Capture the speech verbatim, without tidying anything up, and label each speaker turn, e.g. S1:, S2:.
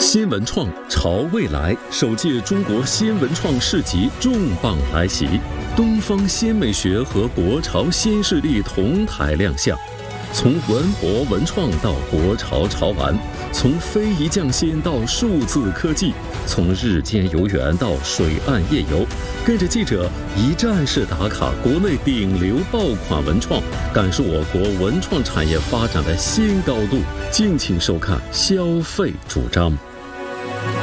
S1: 新文创潮未来首届中国新文创市集重磅来袭，东方新美学和国潮新势力同台亮相。从文博文创到国潮潮玩，从非遗匠心到数字科技，从日间游园到水岸夜游，跟着记者一站式打卡国内顶流爆款文创，感受我国文创产业发展的新高度。敬请收看消费主张。